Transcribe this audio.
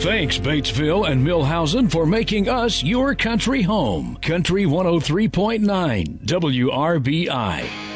Thanks, Batesville and Millhausen, for making us your country home. Country 103.9 WRBI.